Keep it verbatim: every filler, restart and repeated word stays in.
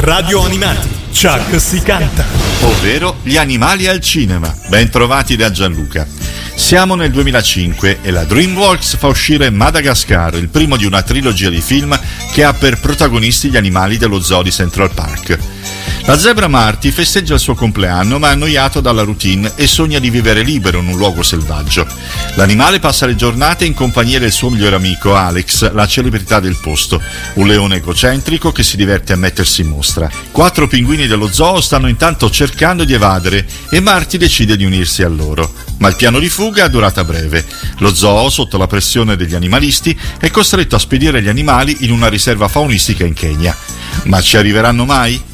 Radio Animati, Chuck si canta. Ovvero gli animali al cinema. Ben trovati da Gianluca. Siamo nel duemilacinque e la DreamWorks fa uscire Madagascar, il primo di una trilogia di film che ha per protagonisti gli animali dello zoo di Central Park. La zebra Marty festeggia il suo compleanno ma è annoiato dalla routine e sogna di vivere libero in un luogo selvaggio. L'animale passa le giornate in compagnia del suo migliore amico Alex, la celebrità del posto, un leone egocentrico che si diverte a mettersi in mostra. Quattro pinguini dello zoo stanno intanto cercando di evadere e Marty decide di unirsi a loro. Ma il piano di fuga ha durata breve. Lo zoo, sotto la pressione degli animalisti, è costretto a spedire gli animali in una riserva faunistica in Kenya. Ma ci arriveranno mai?